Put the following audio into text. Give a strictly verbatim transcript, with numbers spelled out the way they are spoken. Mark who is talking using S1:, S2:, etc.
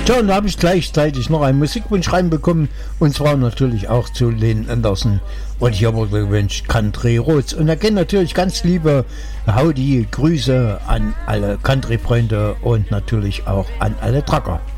S1: Tja, und da habe ich gleichzeitig noch einen Musikwunsch reinbekommen, und zwar natürlich auch zu Len Anderson. Und ich habe mir gewünscht Country Roads. Und da gehen natürlich ganz liebe Howdy Grüße an alle Country-Freunde und natürlich auch an alle Trucker.